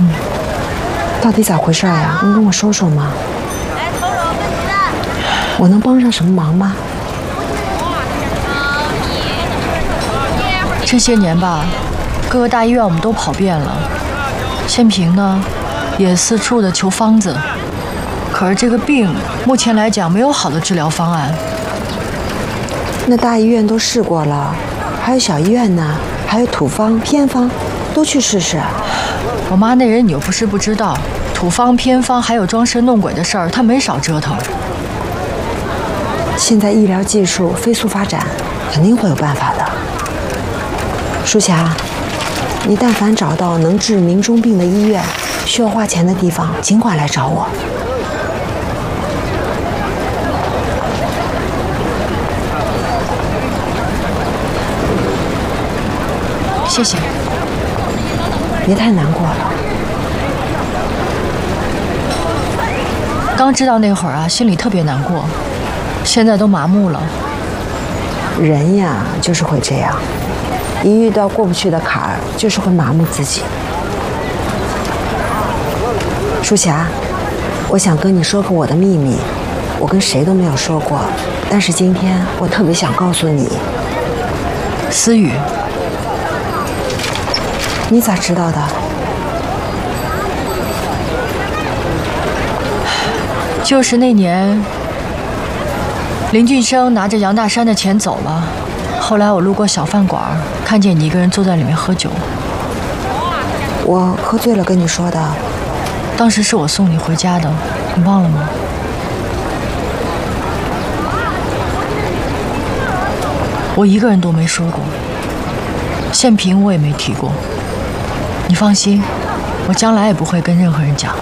到底咋回事呀？能跟我说说吗？我能帮上什么忙吗？ 这些年吧，各个大医院我们都跑遍了，县平呢，也四处的求方子，可是这个病目前来讲没有好的治疗方案。 那大医院都试过了，还有小医院呢，还有土方、偏方，都去试试。 我妈那人你又不是不知道，土方、偏方还有装神弄鬼的事儿，她没少折腾。 现在医疗技术飞速发展，肯定会有办法的。舒霞，你但凡找到能治民中病的医院，需要花钱的地方，尽管来找我。 谢谢。 别太难过了。 刚知道那会儿啊，心里特别难过，现在都麻木了。 人呀，就是会这样，一遇到过不去的坎儿，就是会麻木自己。舒霞，我想跟你说个我的秘密，我跟谁都没有说过，但是今天我特别想告诉你。 思雨， 你咋知道的？ 就是那年，林俊生拿着杨大山的钱走了。后来我路过小饭馆，看见你一个人坐在里面喝酒。 我喝醉了跟你说的。 当时是我送你回家的，你忘了吗？我一个人都没说过，县平我也没提过。你放心，我将来也不会跟任何人讲。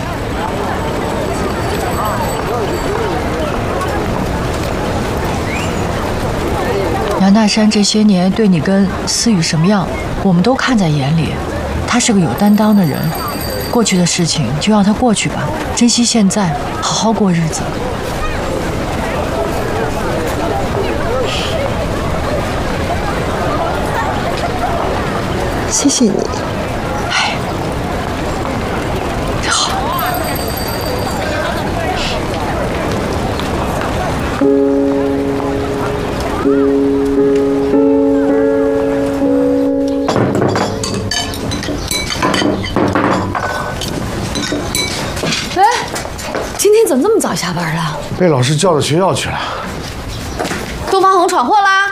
杨大山这些年对你跟思雨什么样，我们都看在眼里。他是个有担当的人，过去的事情就让他过去吧，珍惜现在，好好过日子。 谢谢你。 哎，好。 今天怎么这么早下班了？ 被老师叫到学校去了。 东方红闯祸啦！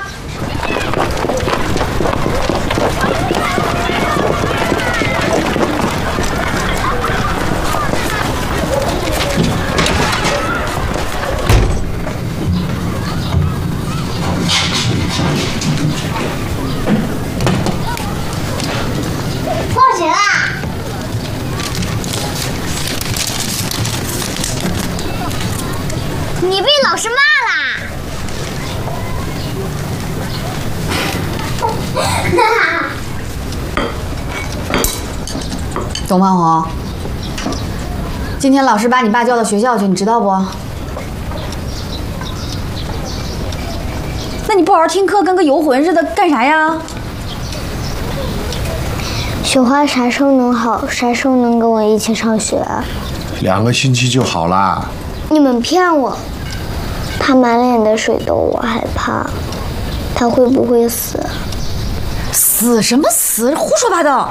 放学啦！你被老师骂啦！ 东方红，今天老师把你爸叫到学校去，你知道不？那你不好好听课，跟个游魂似的，干啥呀？ 雪花啥时候能好？啥时候能跟我一起上学 2个星期就好啦。 你们骗我！他满脸的水痘，我害怕。他会不会死？ 死什么死？胡说八道！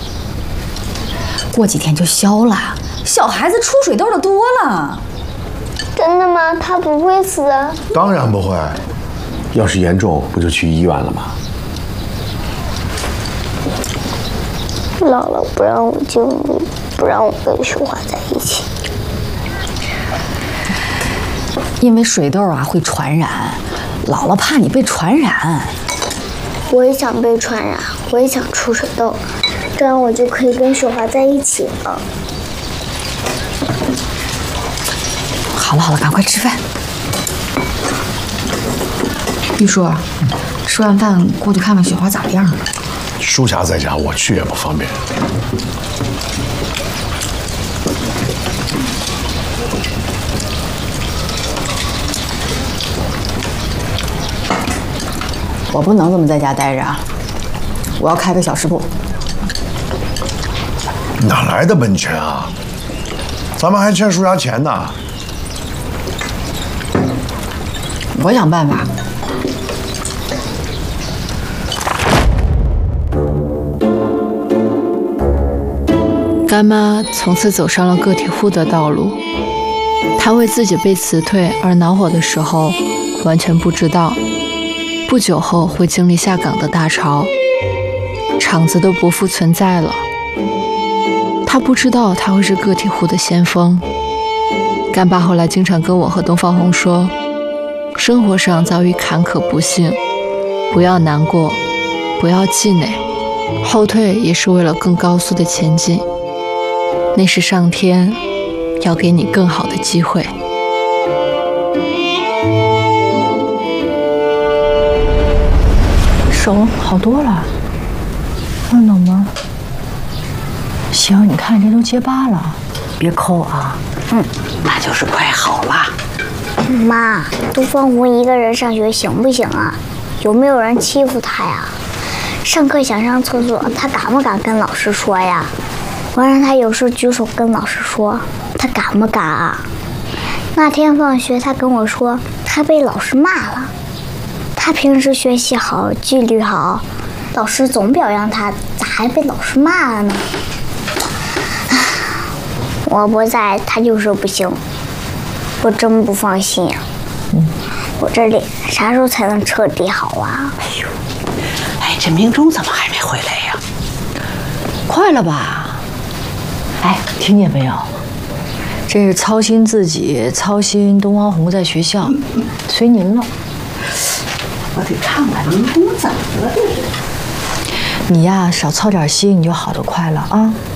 过几天就消了，小孩子出水痘的多了。 真的吗？他不会死？ 当然不会，要是严重，不就去医院了吗？ 姥姥不让我救你，不让我跟雪花在一起。 因为水痘啊会传染，姥姥怕你被传染。 我也想被传染，我也想出水痘，这样我就可以跟雪花在一起了。 好了好了，赶快吃饭。玉叔，吃完饭过去看看雪花咋样了。 舒霞在家，我去也不方便。 我不能这么在家待着啊！我要开个小食部。 哪来的本钱啊？咱们还欠舒雅钱呢。 我想办法。 干妈从此走上了个体户的道路。她为自己被辞退而恼火的时候，完全不知道，不久后会经历下岗的大潮，厂子都不复存在了。她不知道她会是个体户的先锋。干爸后来经常跟我和东方红说，生活上遭遇坎坷不幸，不要难过，不要气馁，后退也是为了更高速的前进。那是上天要给你更好的机会。 手好多了，会冷吗？行，你看这都结疤了，别抠啊。 那就是快好了。 妈，东方红一个人上学行不行啊？有没有人欺负他呀？上课想上厕所，他敢不敢跟老师说呀？我让他有事举手跟老师说，他敢不敢啊？那天放学，他跟我说他被老师骂了。他平时学习好，纪律好，老师总表扬他，咋还被老师骂了呢？我不在，他就是不行，我真不放心呀。我这脸啥时候才能彻底好啊？ 哎，这明忠怎么还没回来呀？ 快了吧？哎，听见没有？这是操心自己，操心东方红在学校，随您了。 我得看看明忠怎么了这是。 你呀，少操点心，你就好得快了啊。